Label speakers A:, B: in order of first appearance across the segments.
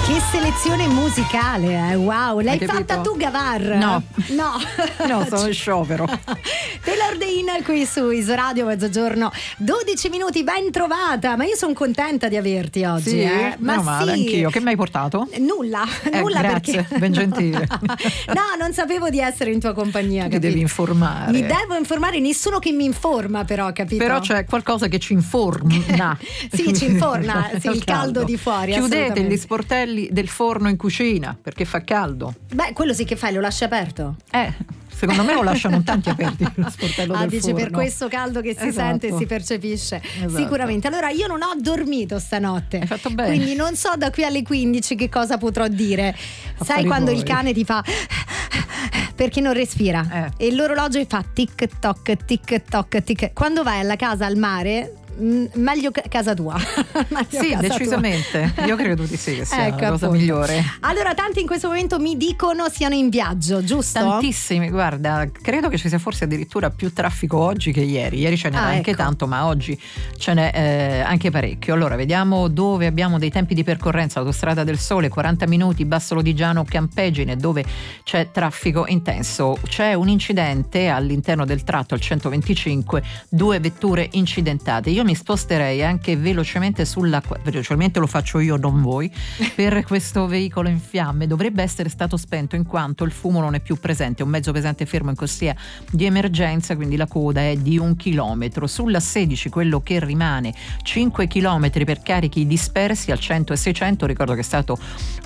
A: Che selezione musicale, wow, l'hai fatta tu, Gavar?
B: No, sono in sciopero.
A: Taylor Dayne qui su Isoradio, mezzogiorno 12 minuti, ben trovata. Ma io sono contenta di averti oggi.
B: Sì,
A: ma
B: male,
A: sì,
B: anch'io. Che mi hai portato?
A: Nulla
B: grazie,
A: perché
B: ben gentile.
A: No, non sapevo di essere in tua compagnia.
B: Ti devi informare.
A: Mi devo informare, nessuno che mi informa, però, capito?
B: Però c'è qualcosa che ci inforna.
A: Sì, ci inforna, sì, il caldo di fuori.
B: Chiudete gli sportelli del forno in cucina perché fa caldo.
A: Beh, quello sì che fai, lo lasci aperto?
B: Secondo me lo lasciano tanti aperti lo sportello del
A: dice
B: forno.
A: Per questo caldo che si sente e si percepisce. Sicuramente. Allora, io non ho dormito stanotte.
B: Hai fatto bene.
A: Quindi non so da qui alle 15 che cosa potrò dire. Sai quando il cane ti fa perché non respira e l'orologio fa tic toc tic toc tic. Quando vai alla casa al mare, meglio casa tua.
B: Sì, casa decisamente tua. Io credo di sì che sia la cosa
A: appunto.
B: Migliore.
A: Allora, tanti in questo momento mi dicono siano in viaggio, giusto?
B: Tantissimi, guarda, credo che ci sia forse addirittura più traffico oggi che ieri. Ieri ce n'era anche tanto, ma oggi ce n'è anche parecchio. Allora, vediamo dove abbiamo dei tempi di percorrenza. Autostrada del Sole, 40 minuti, Basso Lodigiano Campegine, dove c'è traffico intenso. C'è un incidente all'interno del tratto, al 125, 2 vetture incidentate. Io mi sposterei anche velocemente velocemente lo faccio io, non voi, per questo veicolo in fiamme. Dovrebbe essere stato spento in quanto il fumo non è più presente. Un mezzo pesante fermo in corsia di emergenza, quindi la coda è di 1 chilometro. Sulla 16, quello che rimane, 5 chilometri per carichi dispersi al 100 e 600. Ricordo che è stato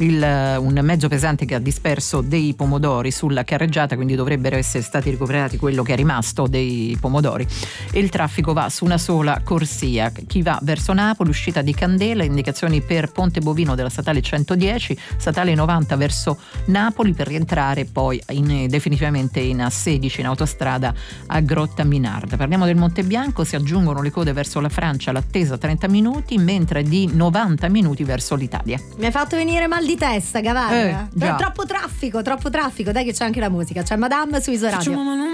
B: un mezzo pesante che ha disperso dei pomodori sulla carreggiata, quindi dovrebbero essere stati recuperati quello che è rimasto dei pomodori. E il traffico va su una sola corsia. Chi va verso Napoli, uscita di Candela, indicazioni per Ponte Bovino della statale 110, statale 90 verso Napoli, per rientrare poi definitivamente in A16 in autostrada a Grotta Minarda. Parliamo del Monte Bianco, si aggiungono le code verso la Francia, l'attesa 30 minuti, mentre di 90 minuti verso l'Italia.
A: Mi hai fatto venire mal di testa, Gavar. Troppo traffico, dai che c'è anche la musica, c'è Madame su Isoradio.